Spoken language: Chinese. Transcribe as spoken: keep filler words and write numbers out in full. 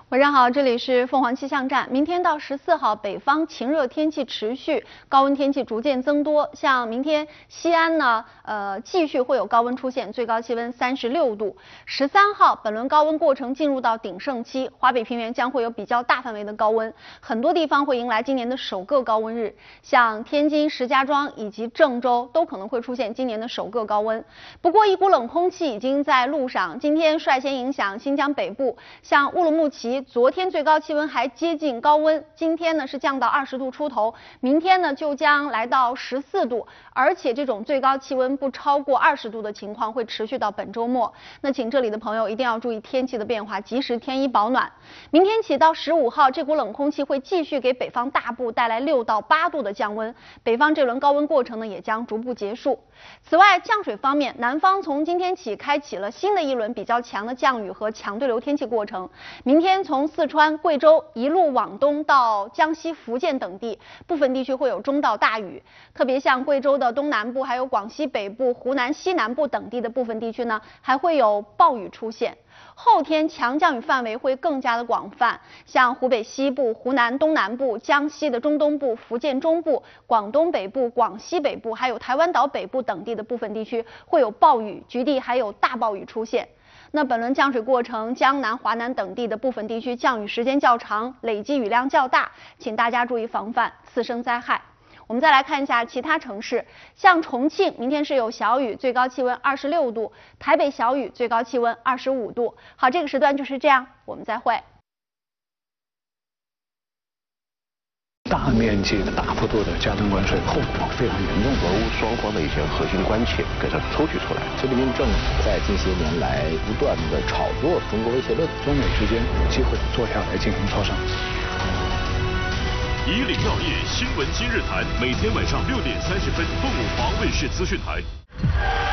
晚上好，这里是凤凰气象站。明天到十四号，北方晴热天气持续，高温天气逐渐增多。像明天西安呢，呃，继续会有高温出现，最高气温三十六度。十三号，本轮高温过程进入到鼎盛期，华北平原将会有比较大范围的高温，很多地方会迎来今年的首个高温日，像天津、石家庄以及郑州都可能会出现今年的首个高温。不过，一股冷空气已经在路上，今天率先影响新疆北部，像乌鲁木齐。昨天最高气温还接近高温，今天呢是降到二十度出头，明天呢就将来到十四度，而且这种最高气温不超过二十度的情况会持续到本周末。那请这里的朋友一定要注意天气的变化，及时添衣保暖。明天起到十五号，这股冷空气会继续给北方大部带来六到八度的降温，北方这轮高温过程呢也将逐步结束。此外，降水方面，南方从今天起开启了新的一轮比较强的降雨和强对流天气过程，明天从从四川、贵州一路往东到江西、福建等地，部分地区会有中到大雨，特别像贵州的东南部、还有广西北部、湖南西南部等地的部分地区呢，还会有暴雨出现。后天强降雨范围会更加的广泛，像湖北西部、湖南东南部、江西的中东部、福建中部、广东北部、广西北部，还有台湾岛北部等地的部分地区会有暴雨，局地还有大暴雨出现。那本轮降水过程，江南、华南等地的部分地区降雨时间较长，累积雨量较大，请大家注意防范次生灾害。我们再来看一下其他城市，像重庆明天是有小雨，最高气温二十六度；台北小雨，最高气温二十五度。好，这个时段就是这样，我们再会。 大面积的、大幅度的加征关税，后果非常严重。 俄乌双方的一些核心关切给它抽取出来。 习近平政府在近些年来不断的炒作中国威胁论， 中美之间有机会坐下来进行磋商。 以岭药业新闻今日谈，每天晚上六点三十分，凤凰卫视资讯台。